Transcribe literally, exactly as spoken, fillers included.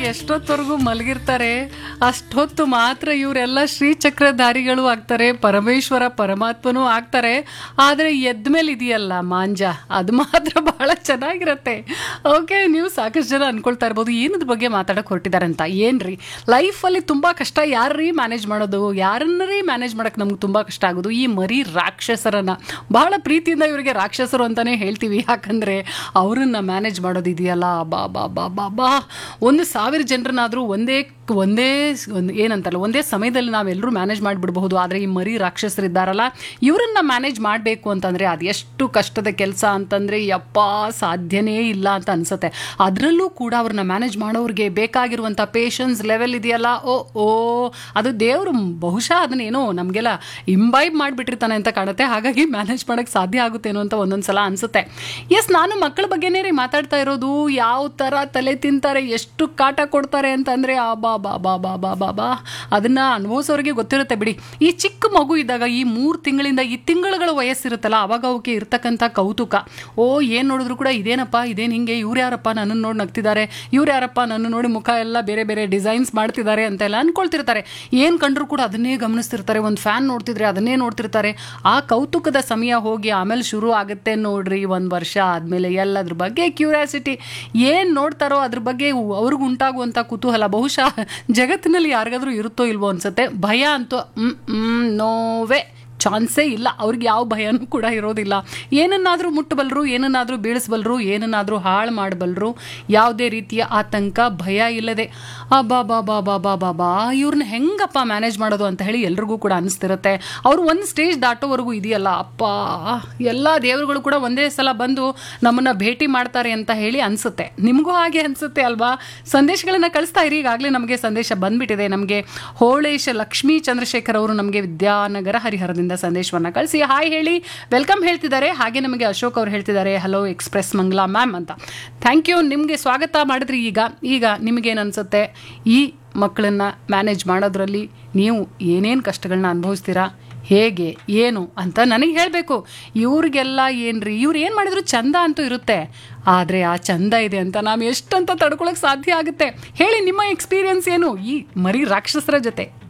ಎಷ್ಟೊತ್ತವರೆಗೂ ಮಲಗಿರ್ತಾರೆ, ಅಷ್ಟೊತ್ತು ಮಾತ್ರ ಇವರೆಲ್ಲ ಶ್ರೀಚಕ್ರಧಾರಿಗಳು ಆಗ್ತಾರೆ, ಪರಮೇಶ್ವರ ಪರಮಾತ್ಮನೂ ಆಗ್ತಾರೆ. ಆದರೆ ಎದ್ದ ಮೇಲೆ ಇದೆಯಲ್ಲ ಮಾಂಜ, ಅದು ಮಾತ್ರ ಬಹಳ ಚೆನ್ನಾಗಿರುತ್ತೆ. ಓಕೆ, ನೀವು ಸಾಕಷ್ಟು ಜನ ಅನ್ಕೊಳ್ತಾ ಇರ್ಬೋದು ಏನದ್ರ ಬಗ್ಗೆ ಮಾತಾಡಕ್ಕೆ ಹೊರಟಿದ್ದಾರೆ ಅಂತ. ಏನ್ರಿ ಲೈಫಲ್ಲಿ ತುಂಬ ಕಷ್ಟ ಯಾರ್ರೀ ಮ್ಯಾನೇಜ್ ಮಾಡೋದು, ಯಾರನ್ನರೀ ಮ್ಯಾನೇಜ್ ಮಾಡೋಕ್ಕೆ ನಮ್ಗೆ ತುಂಬ ಕಷ್ಟ ಆಗೋದು? ಈ ಮರಿ ರಾಕ್ಷಸರನ್ನ, ಬಹಳ ಪ್ರೀತಿಯಿಂದ ಇವರಿಗೆ ರಾಕ್ಷಸರು ಅಂತಲೇ ಹೇಳ್ತೀವಿ. ಯಾಕಂದರೆ ಅವರನ್ನು ಮ್ಯಾನೇಜ್ ಮಾಡೋದಿದೆಯಲ್ಲ, ಬಾ ಬಾ ಬಾ ಬಾ ಬಾ ಒಂದು ಸಾವಿರ ಜನರನ್ನಾದರೂ ಒಂದೇ ಒಂದೇ ಒಂದು ಏನಂತಲ್ಲ ಒಂದೇ ಸಮಯದಲ್ಲಿ ನಾವೆಲ್ಲರೂ ಮ್ಯಾನೇಜ್ ಮಾಡಿಬಿಡಬಹುದು. ಆದರೆ ಈ ಮರಿ ರಾಕ್ಷಸರಿದ್ದಾರಲ್ಲ, ಇವರನ್ನ ಮ್ಯಾನೇಜ್ ಮಾಡಬೇಕು ಅಂತಂದರೆ ಅದು ಎಷ್ಟು ಕಷ್ಟದ ಕೆಲಸ ಅಂತಂದರೆ ಯಪ್ಪ ಸಾಧ್ಯನೇ ಇಲ್ಲ ಅಂತ ಅನಿಸುತ್ತೆ. ಅದರಲ್ಲೂ ಕೂಡ ಅವ್ರನ್ನ ಮ್ಯಾನೇಜ್ ಮಾಡೋರಿಗೆ ಬೇಕಾಗಿರುವಂಥ ಪೇಷನ್ಸ್ ಲೆವೆಲ್ ಇದೆಯಲ್ಲ, ಓ ಓ ಅದು ದೇವರು ಬಹುಶಃ ಅದನ್ನೇನೋ ನಮಗೆಲ್ಲ ಇಂಬೈಬ್ ಮಾಡಿಬಿಟ್ಟಿರ್ತಾನೆ ಅಂತ ಕಾಣುತ್ತೆ. ಹಾಗಾಗಿ ಮ್ಯಾನೇಜ್ ಮಾಡೋಕ್ಕೆ ಸಾಧ್ಯ ಆಗುತ್ತೇನೋ ಅಂತ ಒಂದೊಂದು ಸಲ ಅನಿಸುತ್ತೆ. ಎಸ್, ನಾನು ಮಕ್ಕಳ ಬಗ್ಗೆನೇ ರೀ ಮಾತಾಡ್ತಾ ಇರೋದು. ಯಾವ ಥರ ತಲೆ ತಿಂತಾರೆ, ಎಷ್ಟು ಕಾಟ ಕೊಡ್ತಾರೆ ಅಂತಂದರೆ ಆ ಬಾ ಬಾ ಬಾ ಬಾ ಬಾ ಬಾ ಬಾ ಅದನ್ನು ಅನುಭವಿಸೋರಿಗೆ ಗೊತ್ತಿರುತ್ತೆ ಬಿಡಿ. ಈ ಚಿಕ್ಕ ಮಗು ಇದ್ದಾಗ, ಈ ಮೂರು ತಿಂಗಳಿಂದ ಈ ತಿಂಗಳುಗಳ ವಯಸ್ಸಿರುತ್ತಲ್ಲ, ಅವಾಗ ಅವಕ್ಕೆ ಇರ್ತಕ್ಕಂಥ ಕೌತುಕ, ಓ ಏನು ನೋಡಿದ್ರು ಕೂಡ ಇದೇನಪ್ಪ ಇದೇನು ಹಿಂಗೆ, ಇವ್ರು ಯಾರಪ್ಪ ನನ್ನನ್ನು ನೋಡಿ ನಗ್ತಿದ್ದಾರೆ, ಇವ್ರು ಯಾರಪ್ಪ ನನ್ನ ನೋಡಿ ಮುಖ ಎಲ್ಲ ಬೇರೆ ಬೇರೆ ಡಿಸೈನ್ಸ್ ಮಾಡ್ತಿದ್ದಾರೆ ಅಂತೆಲ್ಲ ಅಂದ್ಕೊಳ್ತಿರ್ತಾರೆ. ಏನು ಕಂಡ್ರು ಕೂಡ ಅದನ್ನೇ ಗಮನಿಸ್ತಿರ್ತಾರೆ. ಒಂದು ಫ್ಯಾನ್ ನೋಡ್ತಿದ್ರೆ ಅದನ್ನೇ ನೋಡ್ತಿರ್ತಾರೆ. ಆ ಕೌತುಕದ ಸಮಯ ಹೋಗಿ ಆಮೇಲೆ ಶುರು ಆಗುತ್ತೆ ನೋಡ್ರಿ, ಒಂದು ವರ್ಷ ಆದಮೇಲೆ ಎಲ್ಲದ್ರ ಬಗ್ಗೆ ಕ್ಯೂರಿಯಾಸಿಟಿ, ಏನು ನೋಡ್ತಾರೋ ಅದ್ರ ಬಗ್ಗೆ ಅವ್ರಿಗೆ ಉಂಟಾಗುವಂಥ ಕುತೂಹಲ ಬಹುಶಃ ಜಗತ್ತಿನಲ್ಲಿ ಯಾರಿಗಾದ್ರೂ ಇರುತ್ತೋ ಇಲ್ವೋ ಅನ್ಸುತ್ತೆ. ಭಯ ಅಂತೂ ನೋವೇ ಚಾನ್ಸೇ ಇಲ್ಲ. ಅವ್ರಿಗೆ ಯಾವ ಭಯನೂ ಕೂಡ ಇರೋದಿಲ್ಲ. ಏನನ್ನಾದರೂ ಮುಟ್ಟಬಲ್ಲರು, ಏನನ್ನಾದರೂ ಬೀಳಿಸಬಲ್ಲರು, ಏನನ್ನಾದರೂ ಹಾಳು ಮಾಡಬಲ್ಲರು. ಯಾವುದೇ ರೀತಿಯ ಆತಂಕ ಭಯ ಇಲ್ಲದೆ ಬಾ ಬಾ ಬಾ ಬಾ ಬಾ ಬಾ ಬಾ ಇವ್ರನ್ನ ಹೆಂಗಪ್ಪ ಮ್ಯಾನೇಜ್ ಮಾಡೋದು ಅಂತ ಹೇಳಿ ಎಲ್ರಿಗೂ ಕೂಡ ಅನಿಸ್ತಿರುತ್ತೆ. ಅವರು ಒಂದು ಸ್ಟೇಜ್ ದಾಟೋವರೆಗೂ ಇದೆಯಲ್ಲ, ಅಪ್ಪ ಎಲ್ಲ ದೇವರುಗಳು ಕೂಡ ಒಂದೇ ಸಲ ಬಂದು ನಮ್ಮನ್ನು ಭೇಟಿ ಮಾಡ್ತಾರೆ ಅಂತ ಹೇಳಿ ಅನಿಸುತ್ತೆ. ನಿಮಗೂ ಹಾಗೆ ಅನಿಸುತ್ತೆ ಅಲ್ವಾ? ಸಂದೇಶಗಳನ್ನು ಕಳಿಸ್ತಾ ಇರಿ. ಈಗಾಗಲೇ ನಮಗೆ ಸಂದೇಶ ಬಂದ್ಬಿಟ್ಟಿದೆ. ನಮಗೆ ಹೋಳೇಶ ಲಕ್ಷ್ಮೀ ಚಂದ್ರಶೇಖರ್ ಅವರು ನಮಗೆ ವಿದ್ಯಾನಗರ ಹರಿಹರದಿಂದ ಸಂದೇಶವನ್ನು ಕಳಿಸಿ ಹಾಯ್ ಹೇಳಿ ವೆಲ್ಕಮ್ ಹೇಳ್ತಿದ್ದಾರೆ. ಹಾಗೆ ನಮಗೆ ಅಶೋಕ್ ಅವರು ಹೇಳ್ತಿದ್ದಾರೆ ಹಲೋ ಎಕ್ಸ್ಪ್ರೆಸ್ ಮಂಗಲಾ ಮ್ಯಾಮ್ ಅಂತ. ಥ್ಯಾಂಕ್ ಯು, ನಿಮಗೆ ಸ್ವಾಗತ ಮಾಡಿದ್ರಿ. ಈಗ ಈಗ ನಿಮಗೇನು ಅನಿಸುತ್ತೆ? ಈ ಮಕ್ಕಳನ್ನು ಮ್ಯಾನೇಜ್ ಮಾಡೋದ್ರಲ್ಲಿ ನೀವು ಏನೇನು ಕಷ್ಟಗಳನ್ನ ಅನುಭವಿಸ್ತೀರಾ, ಹೇಗೆ ಏನು ಅಂತ ನನಗೆ ಹೇಳಬೇಕು. ಇವ್ರಿಗೆಲ್ಲ ಏನ್ರಿ, ಇವ್ರು ಏನು ಮಾಡಿದ್ರು ಚಂದ ಅಂತೂ ಇರುತ್ತೆ. ಆದರೆ ಆ ಚಂದ ಇದೆ ಅಂತ ನಾವು ಎಷ್ಟಂತ ತಡ್ಕೊಳಕ್ಕೆ ಸಾಧ್ಯ ಆಗುತ್ತೆ ಹೇಳಿ? ನಿಮ್ಮ ಎಕ್ಸ್ಪೀರಿಯನ್ಸ್ ಏನು ಈ ಮರಿ ರಾಕ್ಷಸರ ಜೊತೆ?